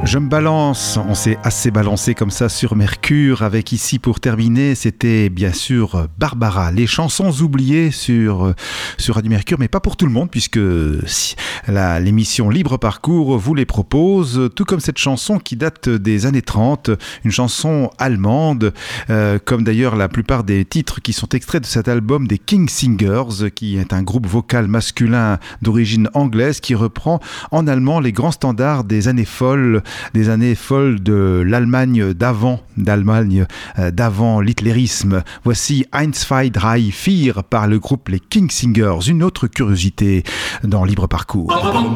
Je me balance, on s'est assez balancé comme ça sur Mercure avec ici pour terminer, c'était bien sûr Barbara, les chansons oubliées sur Radio Mercure, mais pas pour tout le monde puisque l'émission Libre Parcours vous les propose, tout comme cette chanson qui date des années 30, une chanson allemande, comme d'ailleurs la plupart des titres qui sont extraits de cet album des King Singers, qui est un groupe vocal masculin d'origine anglaise qui reprend en allemand les grands standards des années folles de l'Allemagne d'avant l'hitlérisme. Voici 1, 2, 3, 4 par le groupe les King Singers. Une autre curiosité dans Libre Parcours.